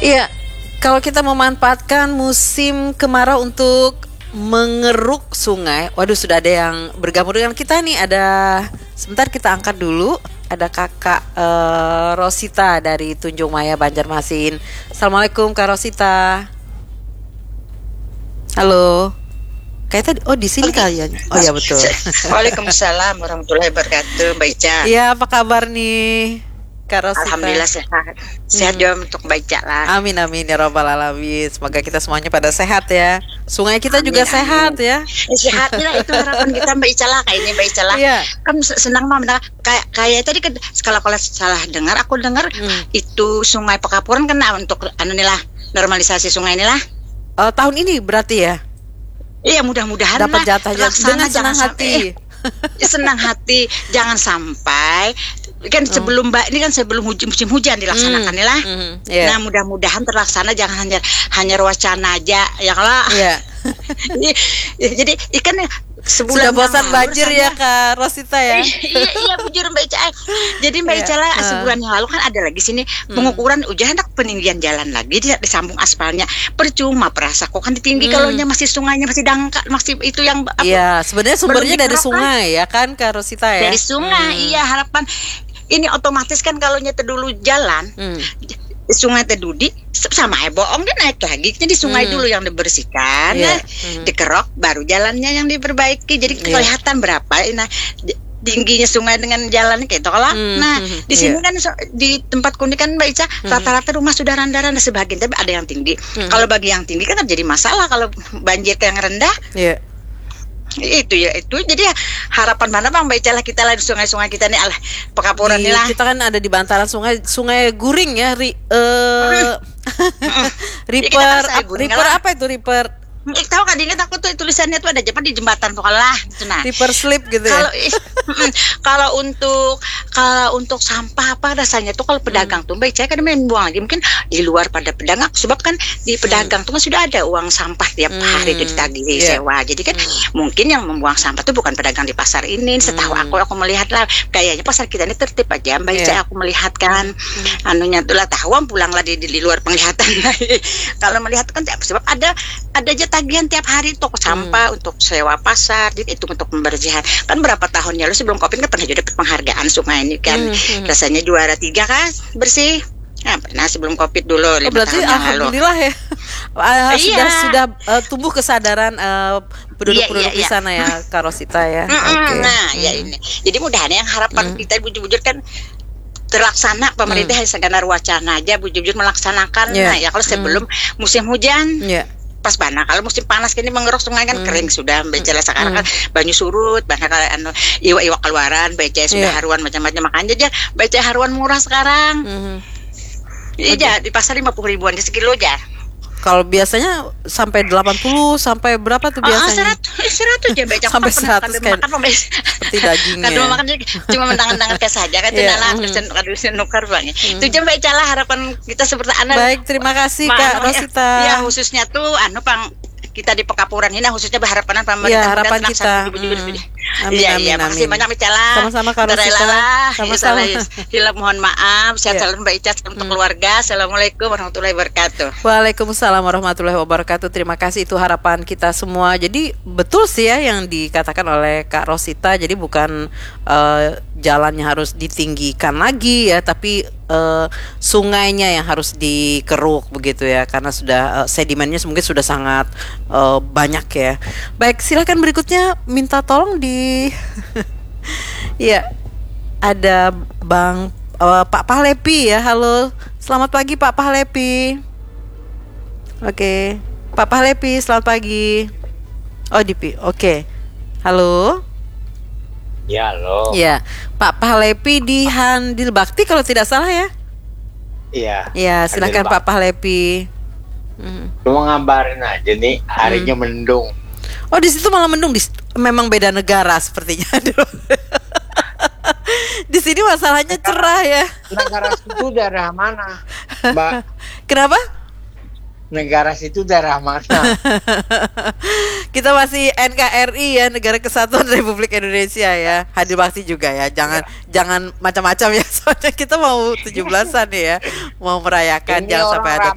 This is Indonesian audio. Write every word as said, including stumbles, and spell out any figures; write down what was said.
Iya, kalau kita memanfaatkan musim kemarau untuk mengeruk sungai, waduh sudah ada yang bergabung dengan kita nih. Ada, sebentar kita angkat dulu. Ada kakak uh, Rosita dari Tunjung Maya, Banjarmasin. Assalamualaikum Kak Rosita. Halo. Kayak tadi, oh di sini kalian. Oh ya betul. Waalaikumsalam warahmatullahi wabarakatuh, Mbak Ica. Iya, apa kabar nih Kak Rosita? Alhamdulillah sehat. Sehat Hmm. juga untuk Mbak Ica lah. Amin amin ya robbal alamin. Semoga kita semuanya pada sehat ya. Sungai kita Amin, juga amin. sehat ya. Eh, Sehatnya itu harapan kita Mbak Ica lah, kayak ini Mbak Ica lah. Iya. Kan se- senang mah mendengar kayak kayak tadi kan kalau kalau salah dengar aku dengar Hmm. itu Sungai Pekapuran kena untuk anu nih lah, normalisasi sungai ini lah. Eh, tahun ini berarti ya Iya, mudah-mudahan dapat lah jatahnya terlaksana, dengan senang jangan sampai- hati. eh, senang hati, jangan sampai kan sebelum Mbak ini kan sebelum huj- musim hujan dilaksanakan Hmm, lah. hmm, iya. Nah, mudah-mudahan terlaksana, jangan hanya hanya wacana aja ya kalau. Iya. Jadi ikan sebulan Sudah bosan yang lalu banjir ya rasanya- Kak Rosita ya. iya iya bujur Mbak Ica. Jadi Mbak Iya. Ica lah Ah. sebulan yang lalu kan ada lagi sini pengukuran ujian hendak peninggian jalan lagi, tidak disambung aspalnya. Percuma perasa kok kan ditinggi Hmm. kalau nya masih sungainya masih dangkal, masih itu yang apa, Iya, sebenarnya sumbernya Belum dari dikerok, kan? sungai ya kan Kak Rosita ya. dari sungai. Hmm. Iya, harapan ini otomatis kan kalau nya dulu jalan Hmm. sungai terdudi sama air bohong dia naik lagi, jadi sungai Hmm. dulu yang dibersihkan, Iya. nah, Hmm. dikerok baru jalannya yang diperbaiki, jadi Iya. kelihatan berapa nah di- tingginya sungai dengan jalan kayak gitu lah. Hmm. Nah, Hmm. di sini Iya. kan so- di tempat kuning kan Mbak Ica rata-rata rumah sudah rendah-rendah sebagian, tapi ada yang tinggi. Hmm. Kalau bagi yang tinggi kan jadi masalah kalau banjir yang rendah. Iya. Itu ya itu jadi ya, harapan mana Bang Mbak Ica lah kita lah di sungai-sungai kita nih, alah Pekapuran Di- nih lah. kita kan ada di bantaran sungai Sungai Guring ya, ri, eh Jadi kita Riper kan saya ap- Guring Riper lah. apa itu Riper Eh, tahu kan ingat aku tuh tulisannya tuh ada Jepang di jembatan pokoknya lah gitu. Nah, Riper slip gitu ya. kalau mm, kalau untuk kalau untuk sampah apa rasanya tuh kalau pedagang tuh baik saya kan main buang lagi mungkin di luar pada pedagang, sebab kan di pedagang tuh kan sudah ada uang sampah tiap Hmm. hari itu ditagih Iya. sewa, jadi kan mungkin yang membuang sampah tuh bukan pedagang di pasar ini. Setahu Hmm. aku aku melihat lah kayaknya pasar kita ini tertib aja Mbak Ica, Iya. aku melihat kan anunya tuh lah tahuan pulanglah di, di, di luar penglihatan. Kalau melihat kan tiap- sebab ada ada aja tagihan tiap hari untuk sampah, untuk sewa pasar, jadi itu untuk pembersihan. Kan berapa tahun lalu sebelum Covid kan pernah juga dapat penghargaan sungai ini kan. Hmm, hmm. Rasanya juara tiga kan bersih. Nah, pernah sebelum Covid dulu Oh, lima berarti tahun yang lalu. alhamdulillah ya. Ah, Iya. sudah sudah eh, tumbuh kesadaran eh, penduduk-penduduk Iya, di iya, iya. sana ya Kak Rosita ya. Mm-mm, Oke. Nah, ya Hmm. ini. Jadi mudah-mudahan yang harapan kita bujur-bujur kan terlaksana, pemerintah yang sekedar wacana aja bujur-bujur melaksanakan. Iya. Nah, ya kalau sebelum musim hujan Iya. pas banget, kalau musim panas kini mengeruk sungai kan kering sudah becela sekarang kan banyu surut banyak kali anu iwa-iwa keluaran beca sudah Iya. haruan macam-macam, makanya aja beca haruan murah sekarang. Mhm. Iya aja di pasar lima puluh ribuan di sekilo aja. Kalau biasanya sampai delapan puluh sampai berapa tuh Ah, biasanya? seratus, eh, seratus aja beca. Sampai Aku pernah seratus kali kayak- makan, Bang. seperti dagingnya. Kadang makan jadi cuma mendangan-dangan ke saja kan, Iya, cenala mhm. terus terus nukar Bang. Itu aja beca lah harapan kita seperti anak. Baik, terima kasih Ma- Kak anu, ya, Rosita. Ya, khususnya tuh anu Pang kita di Pekapuran ini khususnya berharapan pemerintah. Ya, harapan mudah-mudahan kita. terlaksana bujur-bujur. Hmm. Amin, Iya, amin, iya, makasih amin. banyak Micala. Sama-sama, Kak Rosita. Terelalah. Sama-sama. Hilap mohon maaf. Sehat Iya. selalu Mbak Ica untuk keluarga. Assalamualaikum warahmatullahi wabarakatuh. Waalaikumsalam warahmatullahi wabarakatuh. Terima kasih, itu harapan kita semua. Jadi betul sih ya yang dikatakan oleh Kak Rosita. Jadi bukan eh, jalannya harus ditinggikan lagi ya, tapi eh, sungainya yang harus dikeruk begitu ya, karena sudah eh, sedimennya mungkin sudah sangat eh, banyak ya. Baik, silakan berikutnya minta tolong di ya ada Bang eh, Pak Pahlepi ya. Halo, selamat pagi Pak Pahlepi. Oke, Pak Pahlepi, selamat pagi. Oh, Dipi. Oke. Halo. Ya, halo. Ya, Pak Pahlepi di Handil Bakti kalau tidak salah ya. Iya. Ya, silakan Handil Pak Pahlepi. Hmm. Cuma ngabarin aja nih, harinya mendung. Oh, di situ malah mendung. Di, memang beda negara sepertinya. Di sini masalahnya cerah ya. Negara situ daerah mana, Mbak? Kenapa? Negara situ daerah mana? Kita masih N K R I ya, Negara Kesatuan Republik Indonesia ya. Hadir bakti juga ya. Jangan jangan macam-macam ya. Soalnya kita mau tujuh belasan ya. Mau merayakan, Ini jangan orang sampai ada